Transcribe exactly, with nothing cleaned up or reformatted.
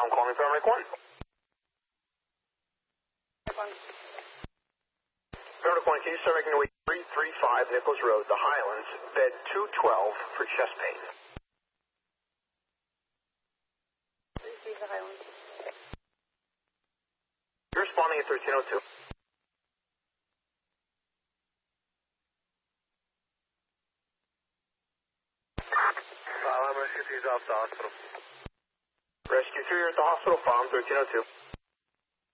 I'm calling paramedic one. Paramedic one, can you start making your way three three five Nichols Road, the Highlands, bed two twelve for chest pain? You're responding at thirteen oh two. Uh, I'm Rescue three's off the hospital. Rescue three, you're at the hospital, Farm thirteen oh two.